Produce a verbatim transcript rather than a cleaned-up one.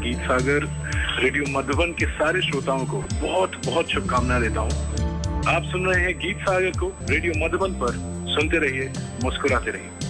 गीत सागर रेडियो मधुबन के सारे श्रोताओं को बहुत बहुत शुभकामनाएं देता हूं। आप सुन रहे हैं गीत सागर को रेडियो मधुबन पर। सुनते रहिए, मुस्कुराते रहिए।